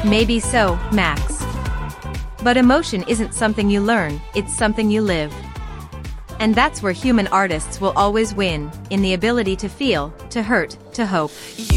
Maybe so, Max. But emotion isn't something you learn, it's something you live. And that's where human artists will always win, in the ability to feel, to hurt, to hope.